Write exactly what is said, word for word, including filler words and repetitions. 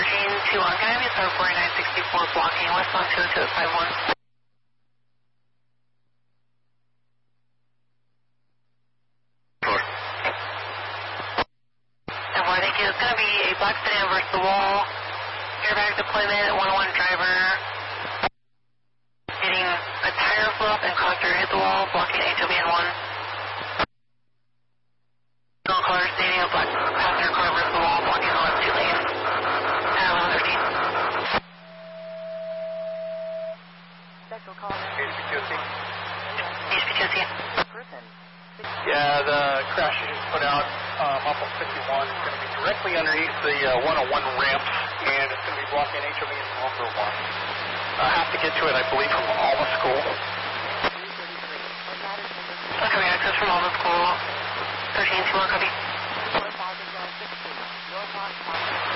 thirteen two one, can I have you start forty-nine sixty-four blocking westbound two oh two five one? And four, thank you. It's going to be a black sedan versus the wall. Airbag deployment, one oh one driver. Getting a tire flip and caused her to hit the wall, blocking H O B N one. No color stating a black passenger car versus the wall, blocking the left two lanes. At eleven thirteen. Special call. H P Q C. H P Q C. Yeah, the crash you just put out um, up on fifty-one is going to be directly underneath the uh, one oh one ramps, and it's going to be blocking H O B and number one. I have to get to it, I believe, from Alma School. Okay, we access from Alma School. thirteen two one, copy.